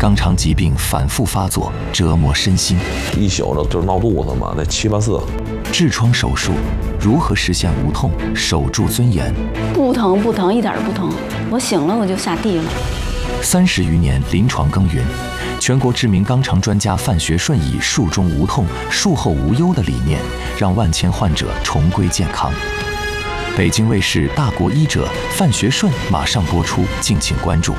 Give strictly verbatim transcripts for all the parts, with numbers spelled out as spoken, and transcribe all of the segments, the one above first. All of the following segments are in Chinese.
肛肠疾病反复发作，折磨身心， 一宿的就是闹肚子嘛，那七八次。 痔疮手术如何实现无痛，守住尊严？ 不疼不疼，一点都不疼。我醒了我就下地了。 三十余年临床耕耘，全国知名肛肠专家范学顺以术中无痛、术后无忧的理念，让万千患者重归健康。北京卫视《大国医者》范学顺马上播出，敬请关注。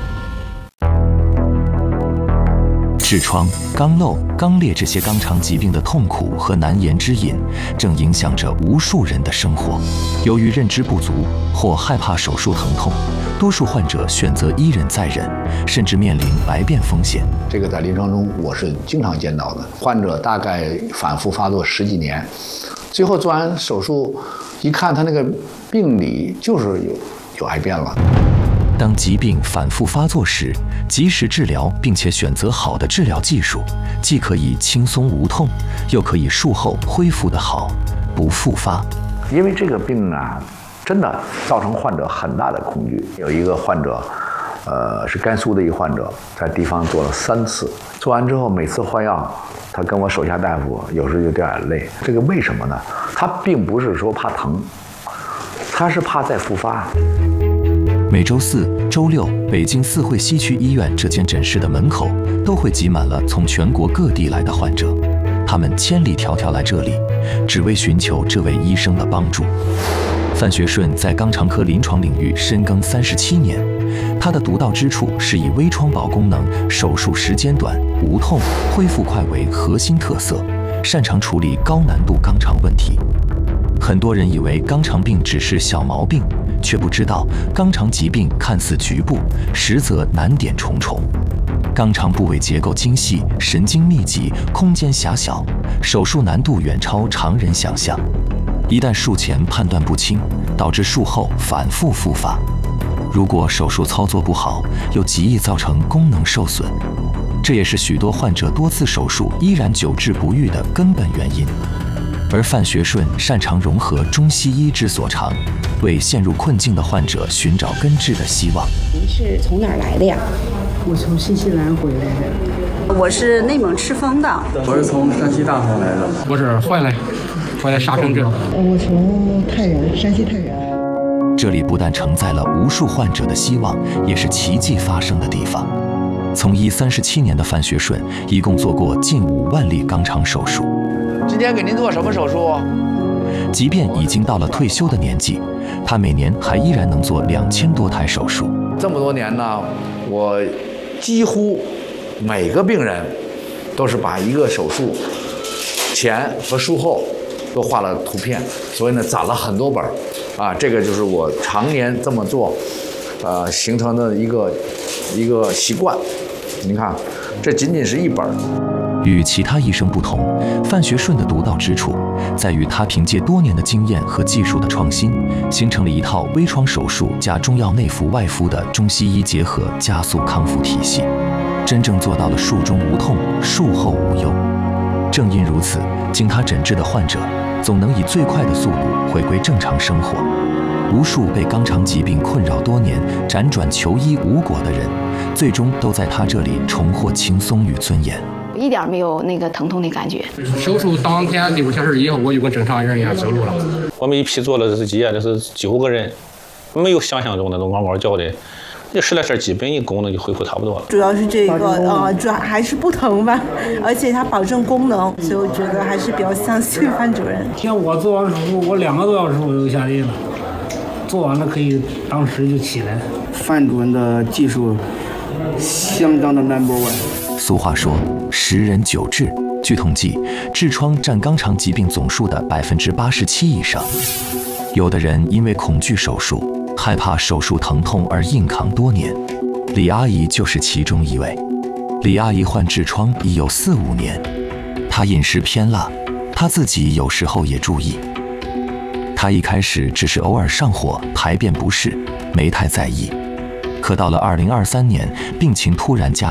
痔疮、肛瘘、肛裂这些肛肠疾病的痛苦和难言之隐，正影响着无数人的生活。由于认知不足或害怕手术疼痛，多数患者选择一忍再忍，甚至面临白变风险。 这个在临床中我是经常见到的，患者大概反复发作十几年，最后做完手术，一看他那个病理就是有有癌变了。 当疾病反复发作时，及时治疗并且选择好的治疗技术，既可以轻松无痛，又可以术后恢复得好，不复发。 因为这个病啊，真的造成患者很大的恐惧。有一个患者，呃，是甘肃的一个患者，在地方做了三次，做完之后每次换药，他跟我手下大夫有时候就掉眼泪。这个为什么呢？他并不是说怕疼，他是怕再复发。 每周四、周六，北京四惠西区医院这间诊室的门口都会挤满了从全国各地来的患者，他们千里迢迢来这里，只为寻求这位医生的帮助。范学顺在肛肠科临床领域深耕三十七年，他的独到之处是以微创保功能、手术时间短、无痛、恢复快为核心特色，擅长处理高难度肛肠问题。很多人以为肛肠病只是小毛病，却不知道肛肠疾病看似局部，实则难点重重。肛肠部位结构精细，神经密集，空间狭小，手术难度远超常人想象。一旦术前判断不清，导致术后反复复发。如果手术操作不好，又极易造成功能受损。这也是许多患者多次手术依然久治不愈的根本原因。而范学顺擅长融合中西医之所长，为陷入困境的患者寻找根治的希望。 您是从哪儿来的呀？ 我从新西兰回来的。 我是内蒙赤峰的。 我是从山西大同来的。 我是怀来，怀来沙城镇。 我从太原，山西太原。 这里不但承载了无数患者的希望，也是奇迹发生的地方。从医三十七年的范学顺，一共做过近五万例肛肠手术。 今天给您做什么手术？ 即便已经到了退休的年纪，他每年还依然能做两千多台手术。 这么多年呢，我几乎每个病人都是把一个手术前和术后都画了图片，所以呢攒了很多本啊，这个就是我常年这么做，呃形成的一个一个习惯。您看，这仅仅是一本。 与其他医生不同，范学顺的独到之处在于他凭借多年的经验和技术的创新，形成了一套微创手术加中药内服外敷的中西医结合加速康复体系，真正做到了术中无痛、术后无忧。正因如此，经他诊治的患者总能以最快的速度回归正常生活。无数被肛肠疾病困扰多年、辗转求医无果的人，最终都在他这里重获轻松与尊严。 一点没有那个疼痛的感觉。 手术当天六个小时以后，我就跟正常人一样走路了。 我们一批做了这几页，就是九个人，没有想象中那种嗷嗷叫的。这实在是基本的功能就恢复差不多了。 主要是这个呃，主要还是不疼吧，而且它保证功能，所以我觉得还是比较相信范主任。 像我做完手术，我两个多小时我就下地了，做完了可以当时就起来。 范主任的技术相当的 number one。 俗话说，十人九痔。据统计，痔疮占肛肠疾病总数的百分之八十七以上。有的人因为恐惧手术，害怕手术疼痛而硬扛多年。李阿姨就是其中一位。李阿姨患痔疮已有四五年，她饮食偏辣，她自己有时候也注意。她一开始只是偶尔上火、排便不适，没太在意。可到了二零二三年，病情突然加